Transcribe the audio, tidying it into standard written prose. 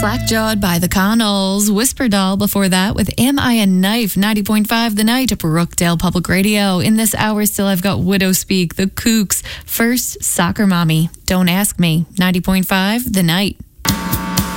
Slack-Jawed by the Connells. Whisper Doll before that with Am I a Knife? 90.5 The Night at Brookdale Public Radio. In this hour still I've got Widow Speak, The Kooks, First Soccer Mommy, Don't Ask Me. 90.5 The Night.